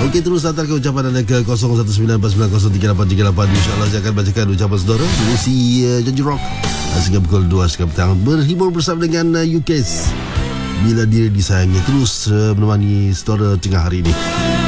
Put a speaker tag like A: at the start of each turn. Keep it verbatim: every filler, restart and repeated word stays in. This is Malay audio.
A: Okey, terus hantarkan ucapan anda ke kosong satu sembilan empat sembilan kosong tiga lapan tiga lapan. InsyaAllah saya akan bacakan ucapan saudara Mengisi uh, Janji Rock sehingga pukul dua sekarang petang. Berhibur bersama dengan uh, U K S Bila Diri Disayangi. Terus uh, menemani saudara tengah hari ini.